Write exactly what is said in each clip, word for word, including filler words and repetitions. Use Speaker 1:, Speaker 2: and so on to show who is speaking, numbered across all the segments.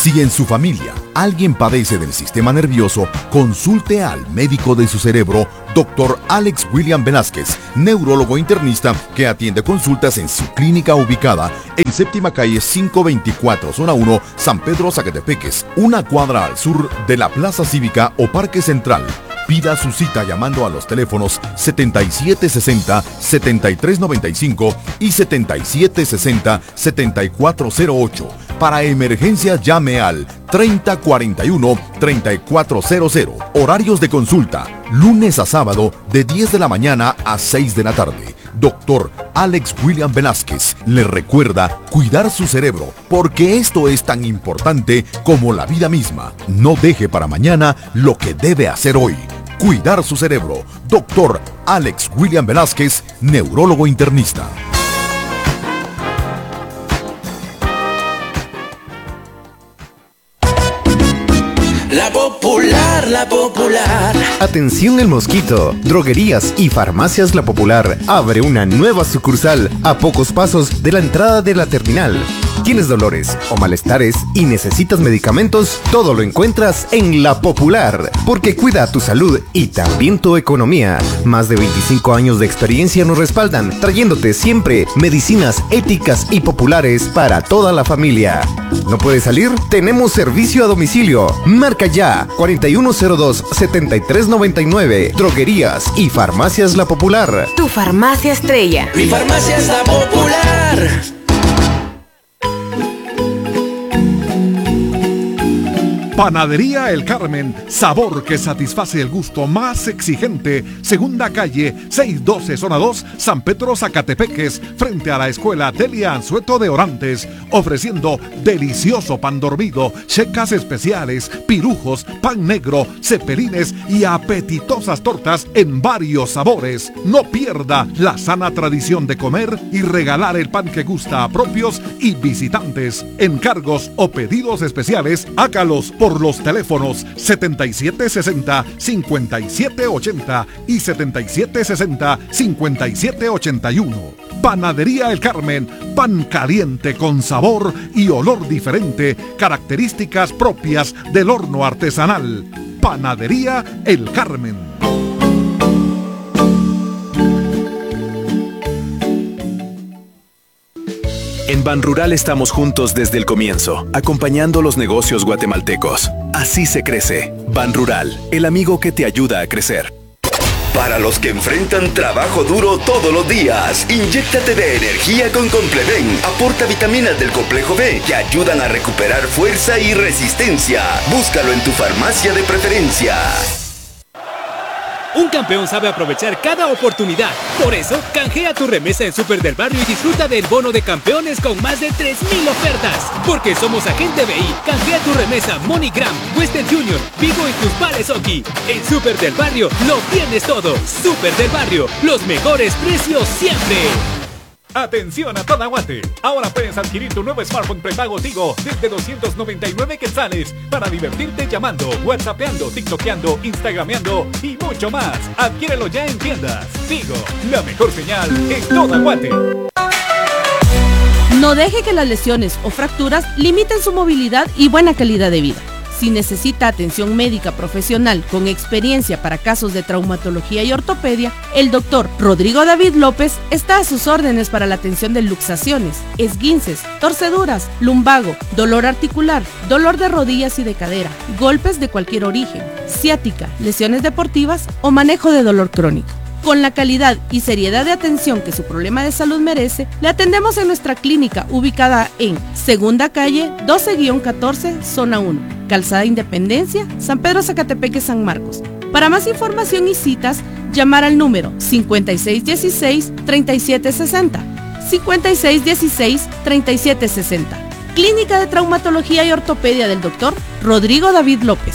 Speaker 1: Si en su familia alguien padece del sistema nervioso, consulte al médico de su cerebro, doctor Alex William Velázquez, neurólogo internista que atiende consultas en su clínica ubicada en séptima calle quinientos veinticuatro, zona uno, San Pedro Zacatepeques, una cuadra al sur de la Plaza Cívica o Parque Central. Pida su cita llamando a los teléfonos setenta y siete sesenta, setenta y tres noventa y cinco y setenta y siete sesenta, setenta y cuatro cero ocho. Para emergencia llame al treinta cuarenta y uno, treinta y cuatro cero cero. Horarios de consulta, lunes a sábado de diez de la mañana a seis de la tarde. Doctor Alex William Velázquez le recuerda cuidar su cerebro, porque esto es tan importante como la vida misma. No deje para mañana lo que debe hacer hoy. Cuidar su cerebro. Doctor Alex William Velázquez, neurólogo internista.
Speaker 2: La Popular, La Popular.
Speaker 3: Atención El Mosquito, Droguerías y Farmacias La Popular abre una nueva sucursal a pocos pasos de la entrada de la terminal. ¿Tienes dolores o malestares y necesitas medicamentos? Todo lo encuentras en La Popular, porque cuida tu salud y también tu economía. Más de veinticinco años de experiencia nos respaldan, trayéndote siempre medicinas éticas y populares para toda la familia. ¿No puedes salir? Tenemos servicio a domicilio. Marca ya cuarenta y uno cero dos, setenta y tres noventa y nueve. Droguerías y Farmacias La Popular.
Speaker 4: Tu farmacia estrella.
Speaker 2: Mi farmacia es La Popular.
Speaker 5: Panadería El Carmen, sabor que satisface el gusto más exigente. Segunda calle, seiscientos doce, zona dos, San Pedro Zacatepeques, frente a la escuela Delia Anzueto de Orantes, ofreciendo delicioso pan dormido, checas especiales, pirujos, pan negro, cepelines y apetitosas tortas en varios sabores. No pierda la sana tradición de comer y regalar el pan que gusta a propios y visitantes. Encargos o pedidos especiales, hágalos por por los teléfonos setenta y siete sesenta, cincuenta y siete ochenta y setenta y siete sesenta, cincuenta y siete ochenta y uno. Panadería El Carmen, pan caliente con sabor y olor diferente, características propias del horno artesanal. Panadería El Carmen.
Speaker 6: En Banrural estamos juntos desde el comienzo, acompañando los negocios guatemaltecos. Así se crece. Banrural, el amigo que te ayuda a crecer.
Speaker 7: Para los que enfrentan trabajo duro todos los días, inyéctate de energía con Compleven. Aporta vitaminas del complejo B que ayudan a recuperar fuerza y resistencia. Búscalo en tu farmacia de preferencia.
Speaker 8: Un campeón sabe aprovechar cada oportunidad. Por eso, canjea tu remesa en Super del Barrio y disfruta del bono de campeones con más de tres mil ofertas. Porque somos Agente B I. Canjea tu remesa MoneyGram, Western Junior, Vigo y tus vales Oki. En Super del Barrio lo tienes todo. Super del Barrio, los mejores precios siempre.
Speaker 9: Atención a toda Guate. Ahora puedes adquirir tu nuevo smartphone prepago Tigo desde doscientos noventa y nueve quetzales para divertirte llamando, whatsappeando, tiktokeando, instagrameando y mucho más. Adquiérelo ya en tiendas. Tigo, la mejor señal en toda Guate.
Speaker 10: No deje que las lesiones o fracturas limiten su movilidad y buena calidad de vida. Si necesita atención médica profesional con experiencia para casos de traumatología y ortopedia, el doctor Rodrigo David López está a sus órdenes para la atención de luxaciones, esguinces, torceduras, lumbago, dolor articular, dolor de rodillas y de cadera, golpes de cualquier origen, ciática, lesiones deportivas o manejo de dolor crónico. Con la calidad y seriedad de atención que su problema de salud merece, le atendemos en nuestra clínica ubicada en Segunda Calle doce catorce, Zona uno, Calzada Independencia, San Pedro Zacatepeques, San Marcos. Para más información y citas, llamar al número cincuenta y seis dieciséis, treinta y siete sesenta, cincuenta y seis dieciséis, treinta y siete sesenta. Clínica de Traumatología y Ortopedia del doctor Rodrigo David López.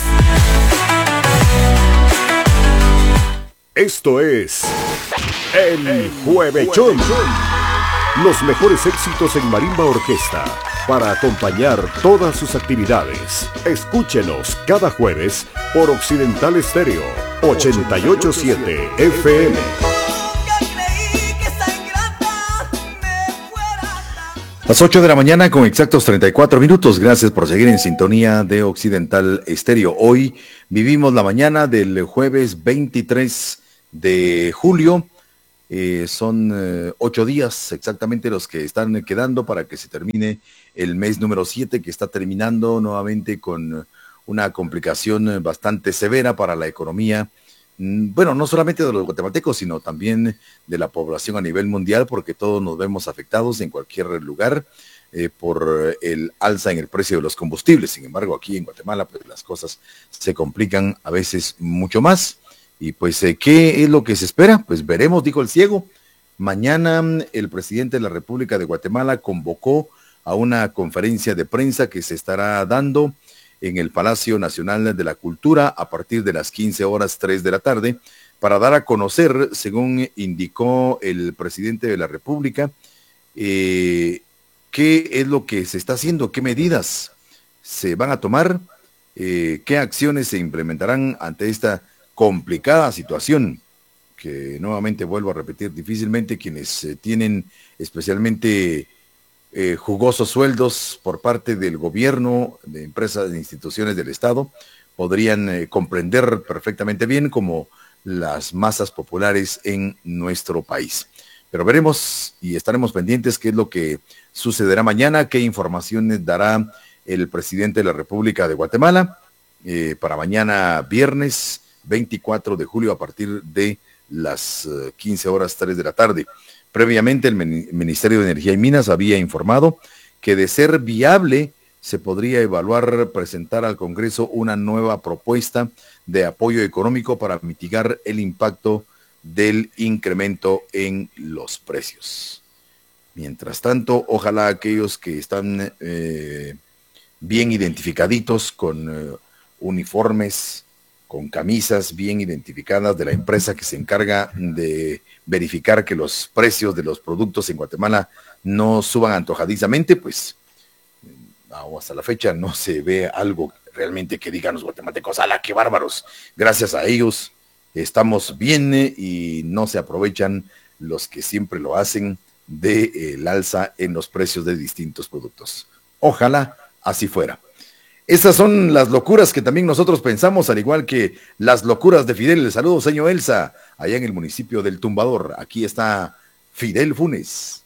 Speaker 11: Esto es El Juevechón. Los mejores éxitos en marimba orquesta para acompañar todas sus actividades. Escúchenos cada jueves por Occidental Estéreo ochenta y ocho punto siete F M.
Speaker 4: Las ocho de la mañana con exactos treinta y cuatro minutos. Gracias por seguir en sintonía de Occidental Estéreo. Hoy vivimos la mañana del jueves veintitrés de julio. Eh, son eh, ocho días exactamente los que están quedando para que se termine el mes número siete, que está terminando nuevamente con una complicación bastante severa para la economía. Bueno, no solamente de los guatemaltecos, sino también de la población a nivel mundial, porque todos nos vemos afectados en cualquier lugar eh, por el alza en el precio de los combustibles. Sin embargo, aquí en Guatemala, pues las cosas se complican a veces mucho más. Y pues, eh, ¿qué es lo que se espera? Pues veremos, dijo el ciego. Mañana el presidente de la República de Guatemala convocó a una conferencia de prensa que se estará dando en el Palacio Nacional de la Cultura a partir de las quince horas tres de la tarde, para dar a conocer, según indicó el presidente de la República, eh, qué es lo que se está haciendo, qué medidas se van a tomar, eh, qué acciones se implementarán ante esta complicada situación, que nuevamente vuelvo a repetir, difícilmente quienes eh, tienen especialmente Eh, jugosos sueldos por parte del gobierno, de empresas, de instituciones del Estado, podrían eh, comprender perfectamente bien como las masas populares en nuestro país. Pero veremos y estaremos pendientes qué es lo que sucederá mañana, qué informaciones dará el presidente de la República de Guatemala eh, para mañana viernes veinticuatro de julio a partir de las uh, quince horas tres de la tarde. Previamente, el Ministerio de Energía y Minas había informado que de ser viable se podría evaluar presentar al Congreso una nueva propuesta de apoyo económico para mitigar el impacto del incremento en los precios. Mientras tanto, ojalá aquellos que están eh, bien identificaditos con eh, uniformes, con camisas bien identificadas de la empresa que se encarga de verificar que los precios de los productos en Guatemala no suban antojadizamente, pues hasta la fecha no se ve algo realmente que digan los guatemaltecos, ¡ala, qué bárbaros! Gracias a ellos estamos bien y no se aprovechan los que siempre lo hacen del alza en los precios de distintos productos. Ojalá así fuera. Estas son las locuras que también nosotros pensamos, al igual que las locuras de Fidel. Saludos, señor Elsa, allá en el municipio del Tumbador. Aquí está Fidel Funes.